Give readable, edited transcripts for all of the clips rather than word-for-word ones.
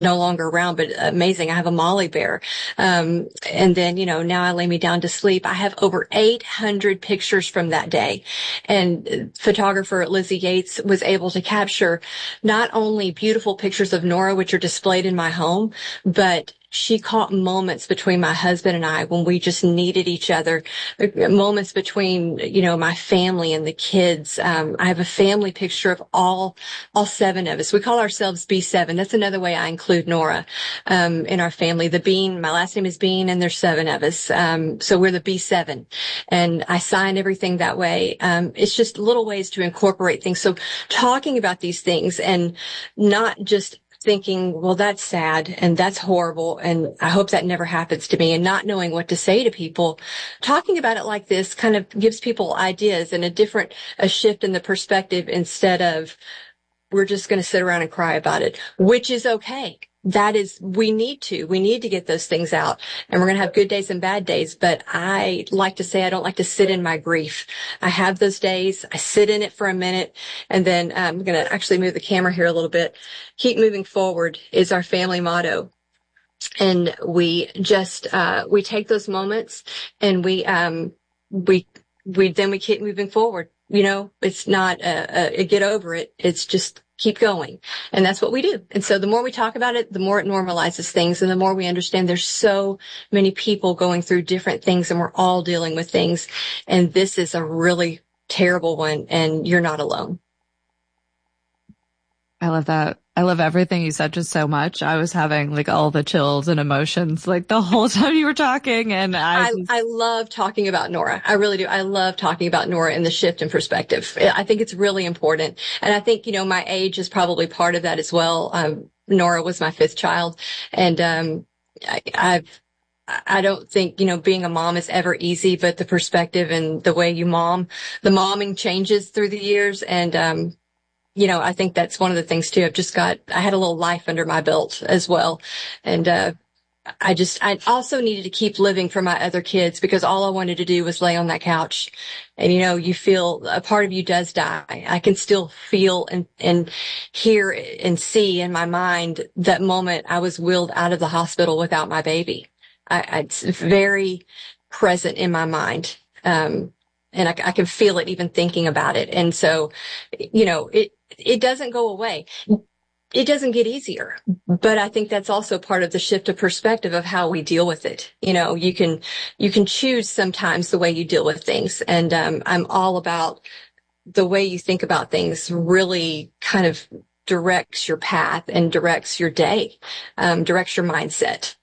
no longer around, but amazing. I have a Molly bear. And then, now I lay me down to sleep. I have over 800 pictures from that day. And photographer Lizzie Yates was able to capture not only beautiful pictures of Nora, which are displayed in my home, but she caught moments between my husband and I when we just needed each other, moments between, my family and the kids. I have a family picture of all 7 of us. We call ourselves B7. That's another way I include Nora, in our family. The Bean, my last name is Bean, and there's 7 of us. So we're the B7, and I signed everything that way. It's just little ways to incorporate things. So talking about these things and not just thinking, well, that's sad and that's horrible, and I hope that never happens to me, and not knowing what to say to people. Talking about it like this kind of gives people ideas and a shift in the perspective, instead of we're just going to sit around and cry about it, which is okay. We need to get those things out, and we're going to have good days and bad days. But I like to say, I don't like to sit in my grief. I have those days. I sit in it for a minute, and then I'm going to actually move the camera here a little bit. Keep moving forward is our family motto. And we just, we take those moments, and we keep moving forward. It's not a get over it. It's just keep going. And that's what we do. And so the more we talk about it, the more it normalizes things, and the more we understand there's so many people going through different things, and we're all dealing with things. And this is a really terrible one, and you're not alone. I love that. I love everything you said just so much. I was having like all the chills and emotions like the whole time you were talking. And I love talking about Nora. I really do. I love talking about Nora and the shift in perspective. I think it's really important. And I think, my age is probably part of that as well. Nora was my 5th child. And, I don't think, being a mom is ever easy, but the perspective and the way the momming changes through the years. And, I think that's one of the things too. I had a little life under my belt as well. And, I also needed to keep living for my other kids, because all I wanted to do was lay on that couch. And, you feel a part of you does die. I can still feel and hear and see in my mind that moment I was wheeled out of the hospital without my baby. It's very present in my mind. And I can feel it even thinking about it. And so, it doesn't go away. It doesn't get easier, but I think that's also part of the shift of perspective of how we deal with it. You can choose sometimes the way you deal with things. And, I'm all about the way you think about things really kind of directs your path and directs your day, directs your mindset.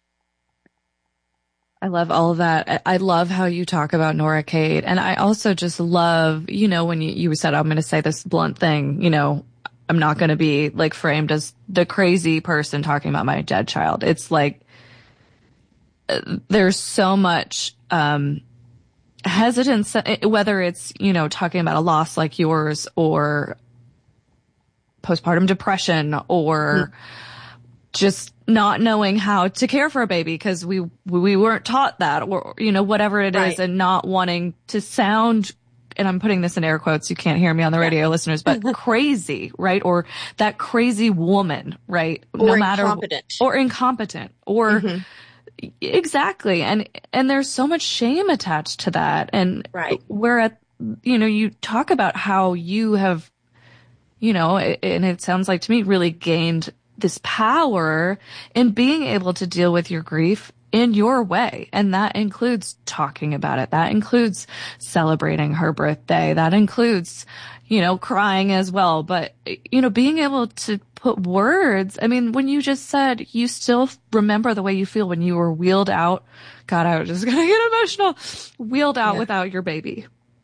I love all of that. I love how you talk about Nora Cade. And I also just love, when you said, I'm going to say this blunt thing, I'm not going to be like framed as the crazy person talking about my dead child. It's like, there's so much, hesitance, whether it's, talking about a loss like yours, or postpartum depression, or just not knowing how to care for a baby because we weren't taught that, or, whatever it is, and not wanting to sound, and I'm putting this in air quotes, you can't hear me on the radio, listeners, but crazy, right? Or that crazy woman, right? Or incompetent. Or incompetent, or exactly. And there's so much shame attached to that. And you talk about how you have, and it sounds like to me really gained this power in being able to deal with your grief in your way. And that includes talking about it. That includes celebrating her birthday. That includes, crying as well. But, being able to put words, when you just said you still remember the way you feel when you were wheeled out, God, I was just going to get emotional, wheeled out without your baby.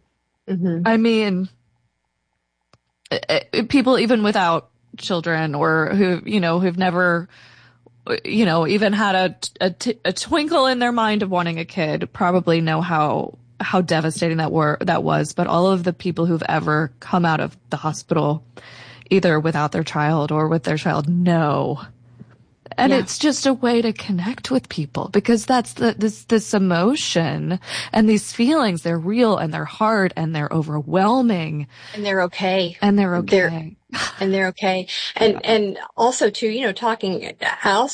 People even without children, or who've never, even had a twinkle in their mind of wanting a kid, probably know how devastating that was. But all of the people who've ever come out of the hospital, either without their child or with their child, know. And it's just a way to connect with people, because that's this emotion and these feelings, they're real and they're hard and they're overwhelming. And they're okay. and they're okay. And also too, talking, I also